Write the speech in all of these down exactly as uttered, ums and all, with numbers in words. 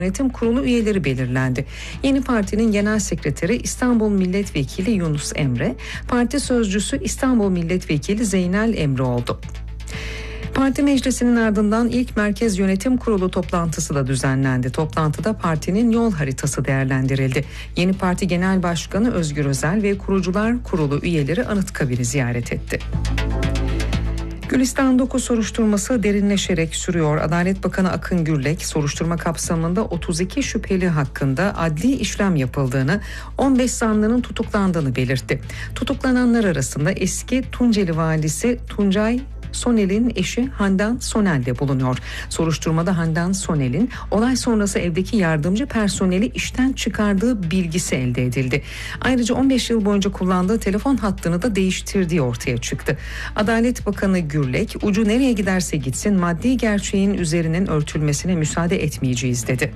Yönetim Kurulu üyeleri belirlendi. Yeni partinin genel sekreteri İstanbul Milletvekili Yunus Emre, parti sözcüsü İstanbul Milletvekili Zeynel Emre oldu. Parti meclisinin ardından ilk Merkez Yönetim Kurulu toplantısı da düzenlendi. Toplantıda partinin yol haritası değerlendirildi. Yeni parti genel başkanı Özgür Özel ve kurucular kurulu üyeleri Anıtkabir'i ziyaret etti. Gülistan dokuz soruşturması derinleşerek sürüyor. Adalet Bakanı Akın Gürlek, soruşturma kapsamında otuz iki şüpheli hakkında adli işlem yapıldığını, on beş zanlının tutuklandığını belirtti. Tutuklananlar arasında eski Tunceli valisi Tuncay Sonel'in eşi Handan Sonel de bulunuyor. Soruşturmada Handan Sonel'in olay sonrası evdeki yardımcı personeli işten çıkardığı bilgisi elde edildi. Ayrıca on beş yıl boyunca kullandığı telefon hattını da değiştirdiği ortaya çıktı. Adalet Bakanı Gürlek, ucu nereye giderse gitsin maddi gerçeğin üzerinin örtülmesine müsaade etmeyeceğiz dedi.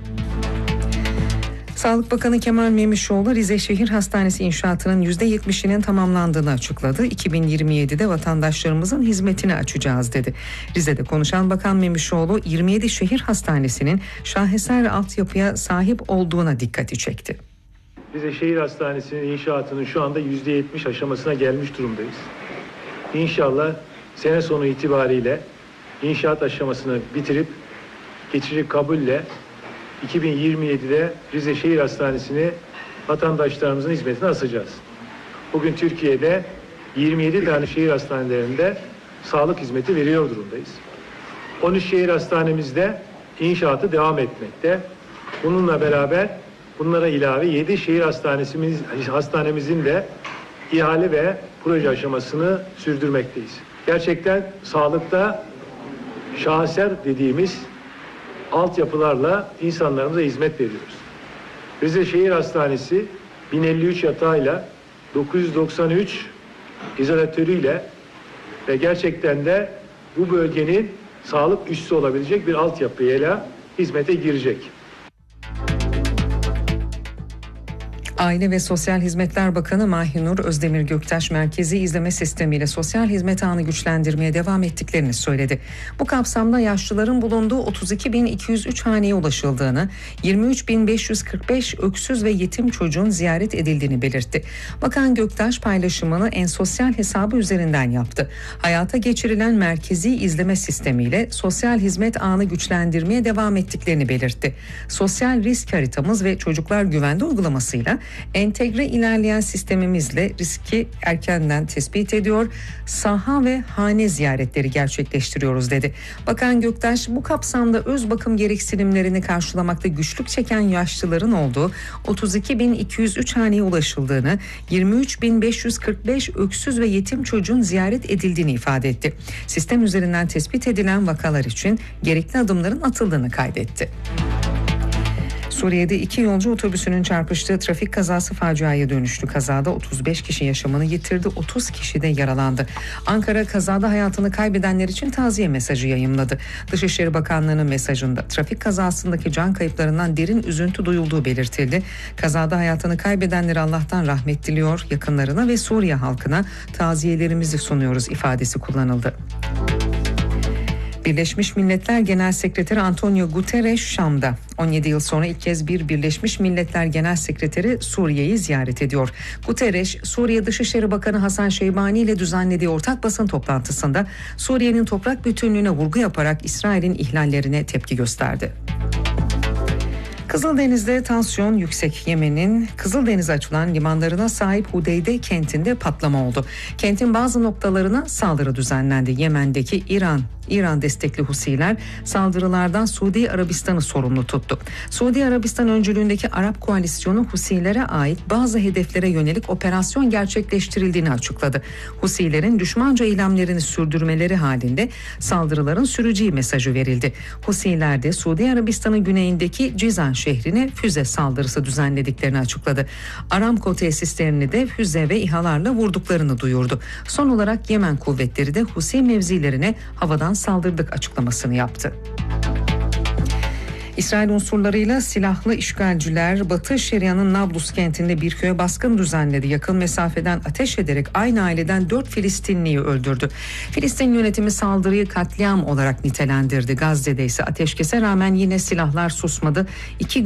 Sağlık Bakanı Kemal Memişoğlu, Rize Şehir Hastanesi inşaatının yüzde yetmişinin tamamlandığını açıkladı. iki bin yirmi yedide vatandaşlarımızın hizmetini açacağız dedi. Rize'de konuşan Bakan Memişoğlu, yirmi yedi şehir hastanesinin şaheser altyapıya sahip olduğuna dikkati çekti. Rize Şehir Hastanesi'nin inşaatının şu anda yüzde yetmiş aşamasına gelmiş durumdayız. İnşallah sene sonu itibariyle inşaat aşamasını bitirip geçici kabulle iki bin yirmi yedide Rize Şehir Hastanesi'ni vatandaşlarımızın hizmetine asacağız. Bugün Türkiye'de yirmi yedi tane şehir hastanelerinde sağlık hizmeti veriyor durumdayız. on üç şehir hastanemizde inşaatı devam etmekte. Bununla beraber bunlara ilave yedi şehir hastanesimiz, hastanemizin de ihale ve proje aşamasını sürdürmekteyiz. Gerçekten sağlıkta şaheser dediğimiz altyapılarla insanlarımıza hizmet veriyoruz. Rize Şehir Hastanesi bin elli üç yatağıyla, dokuz yüz doksan üç izolatörüyle ve gerçekten de bu bölgenin sağlık üssü olabilecek bir altyapıyla hizmete girecek. Aile ve Sosyal Hizmetler Bakanı Mahinur Özdemir Göktaş, merkezi izleme sistemiyle sosyal hizmet ağını güçlendirmeye devam ettiklerini söyledi. Bu kapsamda yaşlıların bulunduğu otuz iki bin iki yüz üç haneye ulaşıldığını, yirmi üç bin beş yüz kırk beş öksüz ve yetim çocuğun ziyaret edildiğini belirtti. Bakan Göktaş paylaşımını En Sosyal hesabı üzerinden yaptı. Hayata geçirilen merkezi izleme sistemiyle sosyal hizmet ağını güçlendirmeye devam ettiklerini belirtti. Sosyal risk haritamız ve çocuklar güvende uygulamasıyla entegre ilerleyen sistemimizle riski erkenden tespit ediyor, saha ve hane ziyaretleri gerçekleştiriyoruz dedi. Bakan Göktaş, bu kapsamda öz bakım gereksinimlerini karşılamakta güçlük çeken yaşlıların olduğu otuz iki bin iki yüz üç haneye ulaşıldığını, yirmi üç bin beş yüz kırk beş öksüz ve yetim çocuğun ziyaret edildiğini ifade etti. Sistem üzerinden tespit edilen vakalar için gerekli adımların atıldığını kaydetti. Suriye'de iki yolcu otobüsünün çarpıştığı trafik kazası faciaya dönüştü. Kazada otuz beş kişi yaşamını yitirdi, otuz kişi de yaralandı. Ankara kazada hayatını kaybedenler için taziye mesajı yayımladı. Dışişleri Bakanlığı'nın mesajında trafik kazasındaki can kayıplarından derin üzüntü duyulduğu belirtildi. Kazada hayatını kaybedenlere Allah'tan rahmet diliyor, yakınlarına ve Suriye halkına taziyelerimizi sunuyoruz ifadesi kullanıldı. Birleşmiş Milletler Genel Sekreteri Antonio Guterres Şam'da. on yedi yıl sonra ilk kez bir Birleşmiş Milletler Genel Sekreteri Suriye'yi ziyaret ediyor. Guterres, Suriye Dışişleri Bakanı Hasan Şeybani ile düzenlediği ortak basın toplantısında Suriye'nin toprak bütünlüğüne vurgu yaparak İsrail'in ihlallerine tepki gösterdi. Kızıldeniz'de tansiyon yüksek. Yemen'in Kızıldeniz'e açılan limanlarına sahip Hudeyde kentinde patlama oldu. Kentin bazı noktalarına saldırı düzenlendi. Yemen'deki İran İran destekli Husiler saldırılardan Suudi Arabistan'ı sorumlu tuttu. Suudi Arabistan öncülüğündeki Arap koalisyonu Husilere ait bazı hedeflere yönelik operasyon gerçekleştirildiğini açıkladı. Husilerin düşmanca eylemlerini sürdürmeleri halinde saldırıların süreceği mesajı verildi. Husiler de Suudi Arabistan'ın güneyindeki Cizan şehrine füze saldırısı düzenlediklerini açıkladı. Aramco tesislerini de füze ve İHA'larla vurduklarını duyurdu. Son olarak Yemen kuvvetleri de Husi mevzilerine havadan saldırdık açıklamasını yaptı. İsrail unsurlarıyla silahlı işgalciler Batı Şeria'nın Nablus kentinde bir köye baskın düzenledi. Yakın mesafeden ateş ederek aynı aileden dört Filistinliyi öldürdü. Filistin yönetimi saldırıyı katliam olarak nitelendirdi. Gazze'de ise ateşkese rağmen yine silahlar susmadı. İki